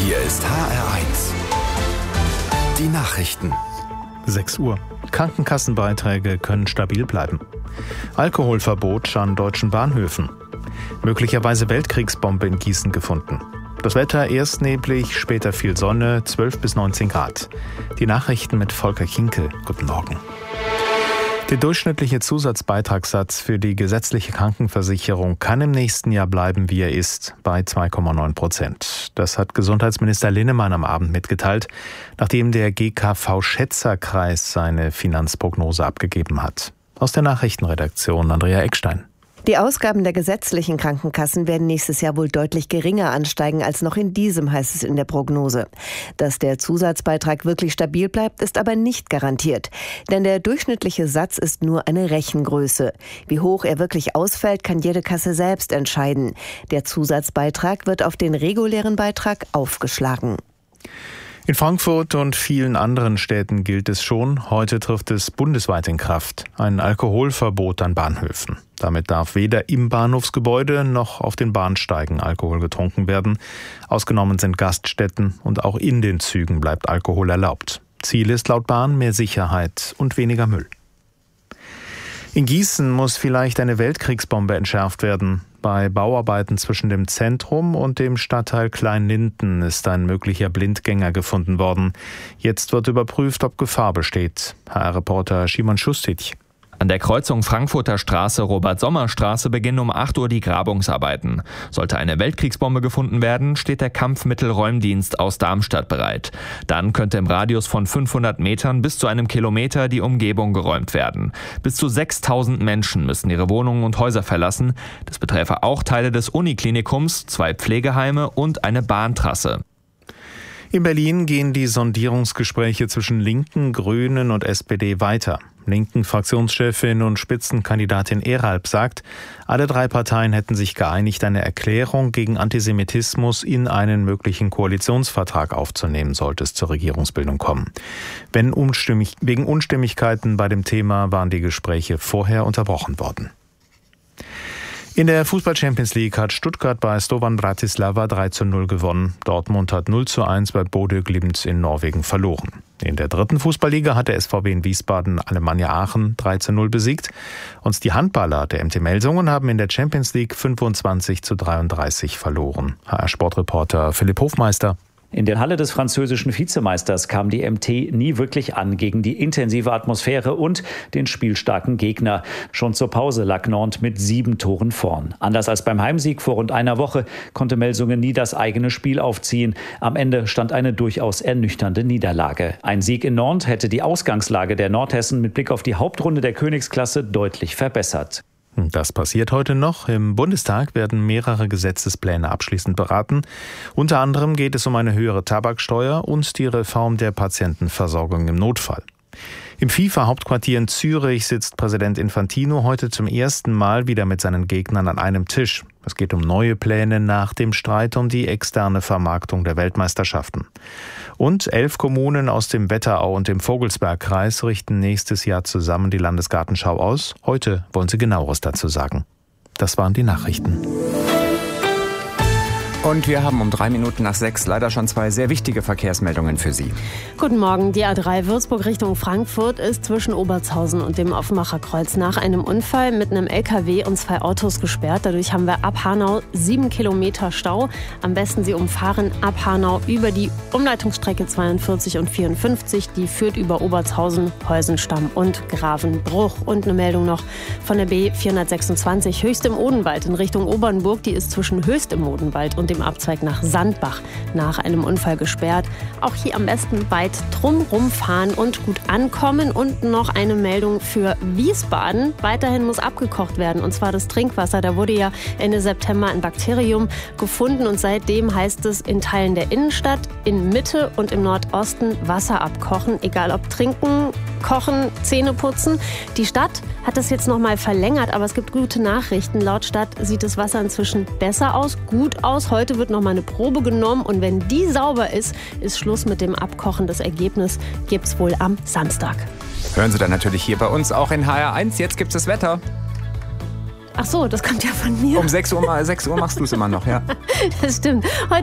Hier ist HR1. Die Nachrichten. 6 Uhr. Krankenkassenbeiträge können stabil bleiben. Alkoholverbot an deutschen Bahnhöfen. Möglicherweise Weltkriegsbombe in Gießen gefunden. Das Wetter erst neblig, später viel Sonne, 12 bis 19 Grad. Die Nachrichten mit Volker Kinkel. Guten Morgen. Der durchschnittliche Zusatzbeitragssatz für die gesetzliche Krankenversicherung kann im nächsten Jahr bleiben, wie er ist, bei 2,9%. Das hat Gesundheitsminister Linnemann am Abend mitgeteilt, nachdem der GKV-Schätzerkreis seine Finanzprognose abgegeben hat. Aus der Nachrichtenredaktion Andrea Eckstein. Die Ausgaben der gesetzlichen Krankenkassen werden nächstes Jahr wohl deutlich geringer ansteigen als noch in diesem, heißt es in der Prognose. Dass der Zusatzbeitrag wirklich stabil bleibt, ist aber nicht garantiert. Denn der durchschnittliche Satz ist nur eine Rechengröße. Wie hoch er wirklich ausfällt, kann jede Kasse selbst entscheiden. Der Zusatzbeitrag wird auf den regulären Beitrag aufgeschlagen. In Frankfurt und vielen anderen Städten gilt es schon, heute trifft es bundesweit in Kraft, ein Alkoholverbot an Bahnhöfen. Damit darf weder im Bahnhofsgebäude noch auf den Bahnsteigen Alkohol getrunken werden. Ausgenommen sind Gaststätten und auch in den Zügen bleibt Alkohol erlaubt. Ziel ist laut Bahn mehr Sicherheit und weniger Müll. In Gießen muss vielleicht eine Weltkriegsbombe entschärft werden. Bei Bauarbeiten zwischen dem Zentrum und dem Stadtteil Kleinlinden ist ein möglicher Blindgänger gefunden worden. Jetzt wird überprüft, ob Gefahr besteht. HR-Reporter Szymon Schustic. An der Kreuzung Frankfurter Straße, Robert-Sommer-Straße beginnen um 8 Uhr die Grabungsarbeiten. Sollte eine Weltkriegsbombe gefunden werden, steht der Kampfmittelräumdienst aus Darmstadt bereit. Dann könnte im Radius von 500 Metern bis zu einem Kilometer die Umgebung geräumt werden. Bis zu 6.000 Menschen müssen ihre Wohnungen und Häuser verlassen. Das betreffe auch Teile des Uniklinikums, 2 Pflegeheime und eine Bahntrasse. In Berlin gehen die Sondierungsgespräche zwischen Linken, Grünen und SPD weiter. Linken-Fraktionschefin und Spitzenkandidatin Eralp sagt, alle 3 Parteien hätten sich geeinigt, eine Erklärung gegen Antisemitismus in einen möglichen Koalitionsvertrag aufzunehmen, sollte es zur Regierungsbildung kommen. Wegen Unstimmigkeiten bei dem Thema waren die Gespräche vorher unterbrochen worden. In der Fußball-Champions League hat Stuttgart bei Slovan Bratislava 3:0 gewonnen. Dortmund hat 0:1 bei Bodø Glimt in Norwegen verloren. In der 3. Fußballliga hat der SVW in Wiesbaden Alemannia Aachen 3:0 besiegt. Und die Handballer der MT Melsungen haben in der Champions League 25:33 verloren. HR-Sportreporter Philipp Hofmeister. In der Halle des französischen Vizemeisters kam die MT nie wirklich an gegen die intensive Atmosphäre und den spielstarken Gegner. Schon zur Pause lag Nantes mit 7 Toren vorn. Anders als beim Heimsieg vor rund einer Woche konnte Melsungen nie das eigene Spiel aufziehen. Am Ende stand eine durchaus ernüchternde Niederlage. Ein Sieg in Nantes hätte die Ausgangslage der Nordhessen mit Blick auf die Hauptrunde der Königsklasse deutlich verbessert. Das passiert heute noch. Im Bundestag werden mehrere Gesetzespläne abschließend beraten. Unter anderem geht es um eine höhere Tabaksteuer und die Reform der Patientenversorgung im Notfall. Im FIFA-Hauptquartier in Zürich sitzt Präsident Infantino heute zum ersten Mal wieder mit seinen Gegnern an einem Tisch. Es geht um neue Pläne nach dem Streit um die externe Vermarktung der Weltmeisterschaften. Und 11 Kommunen aus dem Wetterau und dem Vogelsbergkreis richten nächstes Jahr zusammen die Landesgartenschau aus. Heute wollen sie Genaueres dazu sagen. Das waren die Nachrichten. Und wir haben um 6:03 leider schon 2 sehr wichtige Verkehrsmeldungen für Sie. Guten Morgen. Die A3 Würzburg Richtung Frankfurt ist zwischen Obertshausen und dem Offenbacher-Kreuz nach einem Unfall mit einem LKW und 2 Autos gesperrt. Dadurch haben wir ab Hanau 7 Kilometer Stau. Am besten Sie umfahren ab Hanau über die Umleitungsstrecke 42 und 54. Die führt über Obertshausen, Heusenstamm und Gravenbruch. Und eine Meldung noch von der B426 Höchst im Odenwald in Richtung Obernburg. Die ist zwischen Höchst im Odenwald und dem Abzweig nach Sandbach nach einem Unfall gesperrt. Auch hier am besten weit drumrum fahren und gut ankommen. Und noch eine Meldung für Wiesbaden. Weiterhin muss abgekocht werden, und zwar das Trinkwasser. Da wurde ja Ende September ein Bakterium gefunden und seitdem heißt es in Teilen der Innenstadt, in Mitte und im Nordosten Wasser abkochen. Egal ob trinken, kochen, Zähne putzen. Die Stadt hat das jetzt noch mal verlängert, aber es gibt gute Nachrichten. Laut Stadt sieht das Wasser inzwischen besser aus, gut aus. Heute wird noch mal eine Probe genommen und wenn die sauber ist, ist Schluss mit dem Abkochen. Das Ergebnis gibt es wohl am Samstag. Hören Sie dann natürlich hier bei uns auch in HR1. Jetzt gibt es das Wetter. Ach so, das kommt ja von mir. Um 6 Uhr machst du es immer noch, ja. Das stimmt. Heute